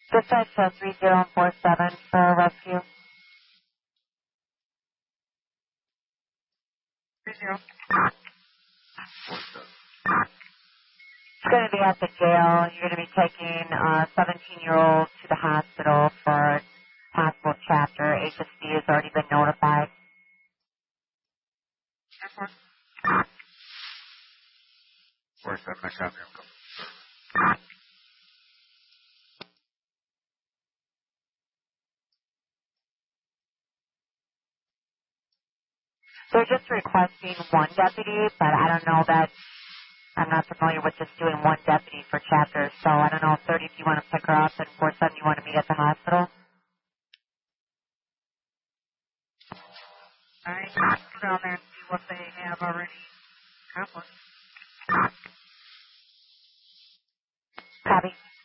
Dispatch 3047 for rescue. 30. It's going to be at the jail. You're going to be taking a 17-year-old to the hospital for possible chapter. HSD has already been notified. Where's that next avenue? They're just requesting one deputy, but I don't know that I'm not familiar with just doing one deputy for chapters. So I don't know, 30, if you want to pick her up, and 47, you want to meet at the hospital. I can go down there and see what they have already accomplished. Copy.